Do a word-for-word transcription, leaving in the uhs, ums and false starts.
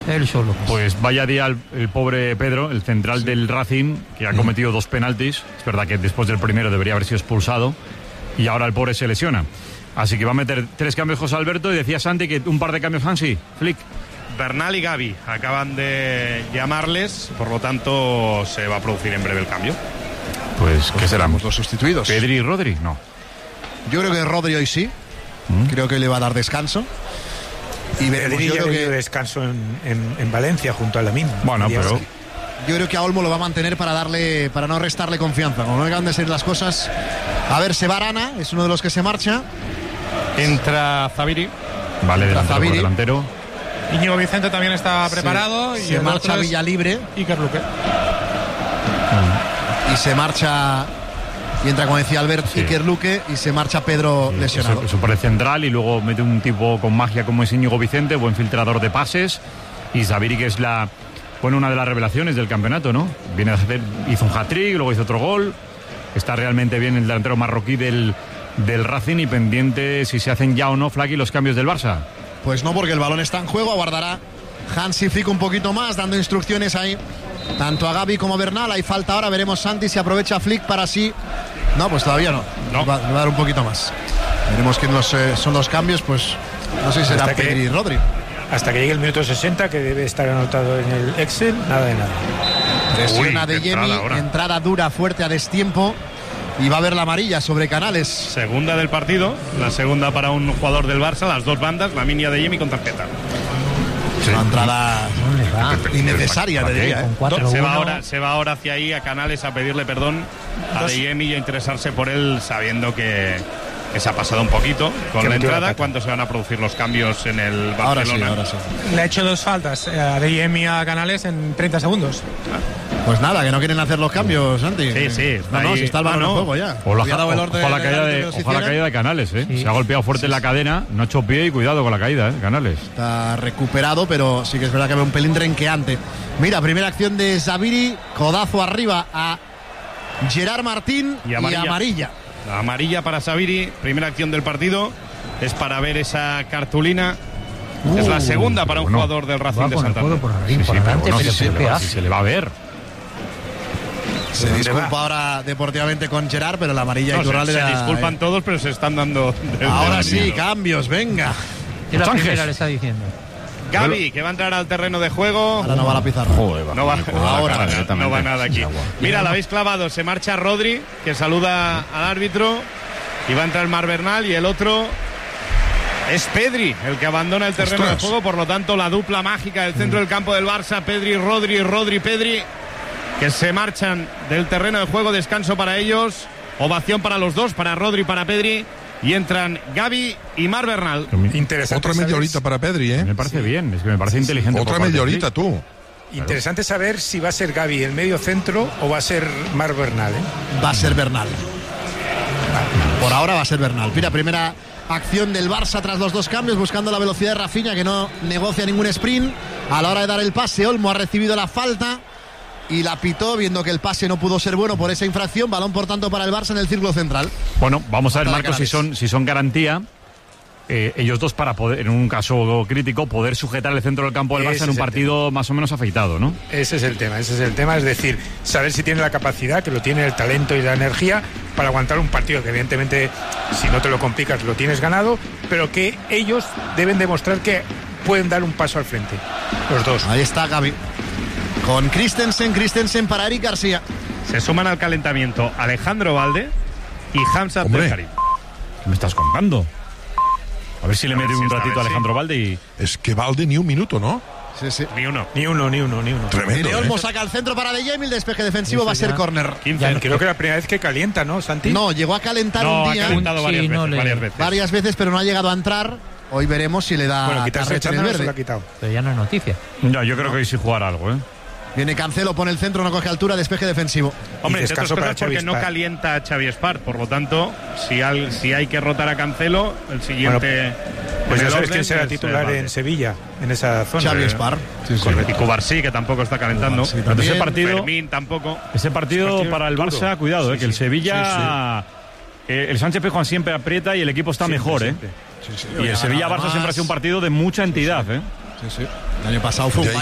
Él solo. Pues vaya día el, el pobre Pedro, el central sí. del Racing, que ha cometido mm. dos penaltis. Es verdad que después del primero debería haber sido expulsado y ahora el pobre se lesiona. Así que va a meter tres cambios José Alberto y decía Santi que un par de cambios Hansi, Flick. Bernal y Gavi acaban de llamarles, por lo tanto se va a producir en breve el cambio. Pues, ¿qué serán? Los sustituidos. ¿Pedri y Rodri? No. Yo creo que Rodri hoy sí. ¿Mm? Creo que le va a dar descanso. Y veremos, yo creo que descanso en, en, en Valencia junto a Lamine. Bueno, pero yo creo que a Olmo lo va a mantener para darle, para no restarle confianza. Como no acaban de ser las cosas. A ver, se va Arana, es uno de los que se marcha. Entra Zaviri. Vale, delantero, por delantero. Íñigo Vicente también está preparado. Sí. Y se marcha Villalibre. Iker Luque. Y se marcha. Y entra, como decía Albert, sí. Iker Luque, y se marcha Pedro sí, lesionado. Eso, eso por el central, y luego mete un tipo con magia como es Íñigo Vicente, buen filtrador de pases. Y Zaviri, que es la bueno, una de las revelaciones del campeonato, ¿no? Viene a hacer, hizo un hat-trick, luego hizo otro gol. Está realmente bien el delantero marroquí del, del Racing, y pendiente si se hacen ya o no, Flaky, los cambios del Barça. Pues no, porque el balón está en juego, aguardará Hansi Flick un poquito más, dando instrucciones ahí, tanto a Gavi como a Bernal. Hay falta ahora, veremos Santi si aprovecha Flick para sí. No, pues todavía no, no. Va, va a dar un poquito más. Veremos quién los, eh, son los cambios, pues no sé si será Pedri y Rodri. Hasta que llegue el minuto sesenta, que debe estar anotado en el Excel, nada de nada. Presiona de Yemi, entrada dura, fuerte a destiempo. Y va a haber la amarilla sobre Canales. Segunda del partido, la segunda para un jugador del Barça, las dos bandas, la mínima de Yemi con tarjeta. Sí. Una entrada innecesaria, te diría. ¿eh? Se va, ahora, se va ahora hacia ahí a Canales a pedirle perdón a De Yemi y a interesarse por él, sabiendo que, que se ha pasado un poquito con la entrada. ¿Cuándo se van a producir los cambios en el Barcelona? Ahora sí, ahora sí. Le ha hecho dos faltas a De Yemi a Canales en treinta segundos. Pues nada, que no quieren hacer los cambios, Santi. Sí, sí. No, no, si está el balón en juego ya. Ojalá la caída de, ojo la caída de Canales, ¿eh? Sí. Se ha golpeado fuerte sí, en la cadena, no ha hecho pie, y cuidado con la caída, ¿eh? Canales. Está recuperado, pero sí que es verdad que ve un pelín renqueante. Mira, primera acción de Zaviri, codazo arriba a Gerard Martín y amarilla. Y amarilla. La amarilla para Zaviri, primera acción del partido, es para ver esa cartulina. Uh, es la segunda para un bueno, jugador del Racing de Santander. Por arriba, sí, por sí, adelante, pero pero si, se le va, si se le va a ver. Se disculpa ahora deportivamente con Gerard, pero la amarilla no, Iturralde se, se era, disculpan eh. todos, pero se están dando. Ahora sí, cambios, venga. ¿Qué la primera le está diciendo? Gavi, que va a entrar al terreno de juego. Ahora no va a la pizarra. Joder, va. No va, ahora nada, no va nada aquí. Mira, la habéis clavado. Se marcha Rodri, que saluda al árbitro. Y va a entrar Mar Bernal, y el otro es Pedri, el que abandona el terreno Ostras. de juego. Por lo tanto, la dupla mágica del centro mm. del campo del Barça, Pedri, Rodri, Rodri, Pedri, que se marchan del terreno de juego. Descanso para ellos, ovación para los dos, para Rodri y para Pedri, y entran Gavi y Mar Bernal. Interesante. Otra media horita para Pedri, ¿eh? Me parece sí. bien, es que me parece sí, inteligente. Otra media horita, tú. Interesante saber si va a ser Gavi el medio centro o va a ser Mar Bernal, ¿eh? Va a ser Bernal. Por ahora va a ser Bernal. Mira, primera acción del Barça tras los dos cambios, buscando la velocidad de Rafinha, que no negocia ningún sprint. A la hora de dar el pase, Olmo ha recibido la falta y la pitó, viendo que el pase no pudo ser bueno por esa infracción. Balón, por tanto, para el Barça en el círculo central. Bueno, vamos a ver, Marcos, si son, si son garantía eh, ellos dos para poder, en un caso crítico, poder sujetar el centro del campo del Barça ese en un partido tema. más o menos afeitado, ¿no? Ese es el tema, ese es el tema, es decir, saber si tiene la capacidad, que lo tiene, el talento y la energía para aguantar un partido que evidentemente, si no te lo complicas, lo tienes ganado, pero que ellos deben demostrar que pueden dar un paso al frente, los dos. Ahí está Gavi con Christensen, Christensen para Eric García. Se suman al calentamiento Alejandro Valde y Hamza Abdelkarim. ¿Qué me estás contando? A ver si le mete un ratito a Alejandro Valde y... Es que Valde ni un minuto, ¿no? Sí, sí. Ni uno. Ni uno, ni uno, ni uno. Tremendo, de Olmo ¿eh? saca el centro para De Jemi, el despeje defensivo va a ser córner. Creo que es la primera vez que calienta, ¿no, Santi? No, llegó a calentar no, un día. ha calentado varias, sí, veces, no le... varias veces. Varias veces, pero no ha llegado a entrar. Hoy veremos si le da bueno, quitarse en el verde. Lo ha quitado. Pero ya no es noticia. No, yo creo no. que hoy sí jugar algo, ¿eh? Viene Cancelo, pone el centro, no coge altura, despeje defensivo. Hombre, entre otras cosas porque no calienta a Xavi Espart, por lo tanto, si hay, si hay que rotar a Cancelo, el siguiente... Bueno, pues ya sabes quién será titular en Sevilla, en esa zona. Xavi Espart. Sí, sí. Y Cubarsí, que tampoco está calentando. Sí, ese partido, Fermín tampoco. Ese partido, ese partido para el Barça, duro. cuidado, sí, eh, que el Sevilla... Sí, sí. Eh, el Sánchez Pizjuán siempre aprieta y el equipo está siempre, mejor, siempre. ¿eh? Sí, sí. Y el Sevilla-Barça siempre ha sido un partido de mucha entidad, ¿eh? Sí, sí. El año pasado fue un